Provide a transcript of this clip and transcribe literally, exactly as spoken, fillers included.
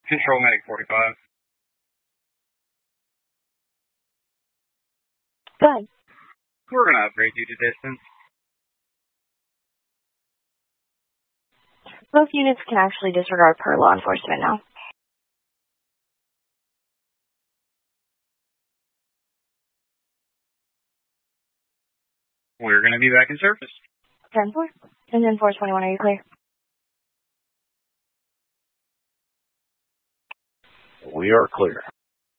Control Medic forty-five. Good. We're going to upgrade you to distance. Both units can actually disregard per law enforcement now. We're going to be back in service. ten four. And then four twenty-one, are you clear? We are clear.